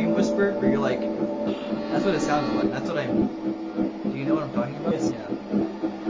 dream whisper where you're like, that's what it sounded like. That's what I'm. Do you know what I'm talking about? Yes. Yeah.